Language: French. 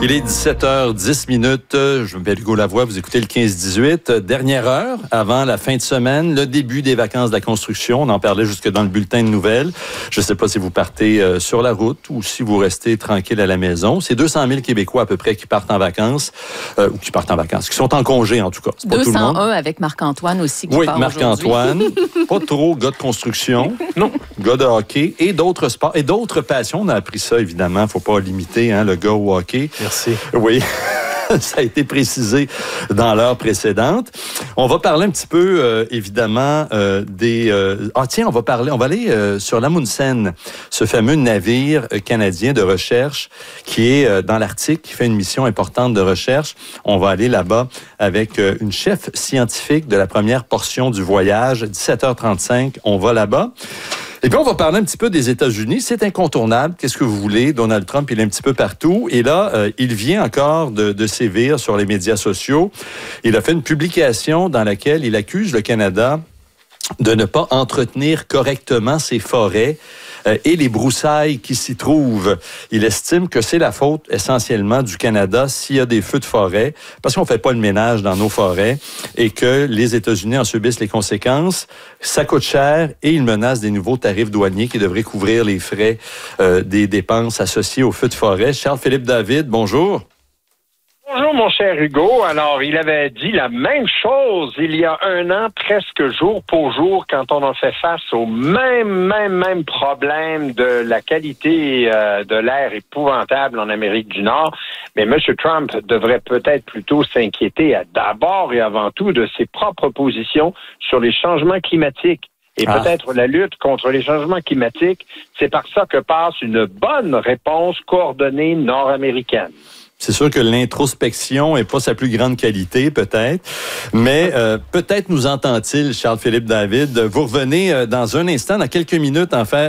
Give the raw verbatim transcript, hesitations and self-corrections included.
Il est dix-sept heures dix minutes. Je m'appelle Hugo Lavoie. Vous écoutez le quinze dix-huit. Dernière heure avant la fin de semaine, le début des vacances de la construction. On en parlait jusque dans le bulletin de nouvelles. Je ne sais pas si vous partez euh, sur la route ou si vous restez tranquille à la maison. C'est deux cent mille Québécois à peu près qui partent en vacances, euh, ou qui partent en vacances, qui sont en congé en tout cas. C'est pas tout le monde. deux cent un avec Marc-Antoine aussi qui oui, part Marc-Antoine. Pas trop gars de construction. Non. Gars de hockey et d'autres sports et d'autres passions. On a appris ça, évidemment. Il ne faut pas limiter hein, le gars au hockey. Merci. Oui. Ça a été précisé dans l'heure précédente. On va parler un petit peu, euh, évidemment, euh, des... Euh... Ah tiens, on va parler, on va aller euh, sur l'Amundsen, ce fameux navire canadien de recherche qui est euh, dans l'Arctique, qui fait une mission importante de recherche. On va aller là-bas avec euh, une chef scientifique de la première portion du voyage. dix-sept heures trente-cinq, on va là-bas. Et puis, on va parler un petit peu des États-Unis. C'est incontournable. Qu'est-ce que vous voulez? Donald Trump, il est un petit peu partout. Et là, euh, il vient encore de, de sévir sur les médias sociaux. Il a fait une publication dans laquelle il accuse le Canada de ne pas entretenir correctement ses forêts euh, et les broussailles qui s'y trouvent. Il estime que c'est la faute essentiellement du Canada s'il y a des feux de forêt, parce qu'on ne fait pas le ménage dans nos forêts et que les États-Unis en subissent les conséquences. Ça coûte cher et il menace des nouveaux tarifs douaniers qui devraient couvrir les frais euh, des dépenses associées aux feux de forêt. Charles-Philippe David, bonjour. Bonjour, mon cher Hugo. Alors, il avait dit la même chose il y a un an, presque jour pour jour, quand on a fait face au même, même, même problème de la qualité euh, de l'air épouvantable en Amérique du Nord. Mais M. Trump devrait peut-être plutôt s'inquiéter d'abord et avant tout de ses propres positions sur les changements climatiques. Et ah. peut-être la lutte contre les changements climatiques, c'est par ça que passe une bonne réponse coordonnée nord-américaine. C'est sûr que l'introspection est pas sa plus grande qualité, peut-être, mais euh, peut-être nous entend-il, Charles-Philippe David. Vous revenez euh, dans un instant, dans quelques minutes, en fait,